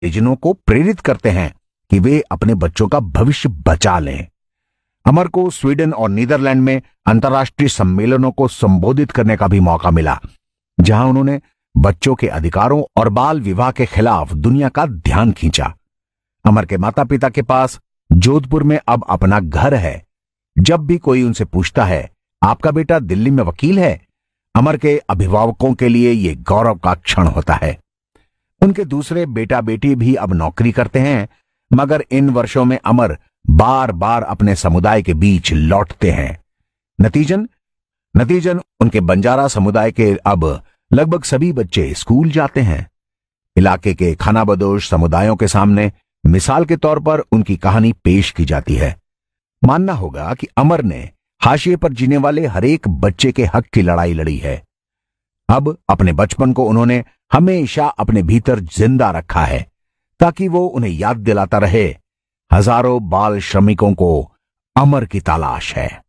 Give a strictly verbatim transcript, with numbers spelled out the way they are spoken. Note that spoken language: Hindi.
परिजनों को प्रेरित करते हैं कि वे अपने बच्चों का भविष्य बचा लें। अमर को स्वीडन और नीदरलैंड में अंतर्राष्ट्रीय सम्मेलनों को संबोधित करने का भी मौका मिला, जहां उन्होंने बच्चों के अधिकारों और बाल विवाह के खिलाफ दुनिया का ध्यान खींचा। अमर के माता पिता के पास जोधपुर में अब अपना घर है। जब भी कोई उनसे पूछता है, आपका बेटा दिल्ली में वकील है, अमर के अभिभावकों के लिए यह गौरव का क्षण होता है। उनके दूसरे बेटा बेटी भी अब नौकरी करते हैं, मगर इन वर्षों में अमर बार बार अपने समुदाय के बीच लौटते हैं। नतीजन नतीजन उनके बंजारा समुदाय के अब लगभग सभी बच्चे स्कूल जाते हैं। इलाके के खानाबदोश समुदायों के सामने मिसाल के तौर पर उनकी कहानी पेश की जाती है। मानना होगा कि अमर ने हाशिए पर जीने वाले हरेक बच्चे के हक की लड़ाई लड़ी है। अब अपने बचपन को उन्होंने हमेशा अपने भीतर जिंदा रखा है, ताकि वो उन्हें याद दिलाता रहे, हजारों बाल श्रमिकों को अमर की तलाश है।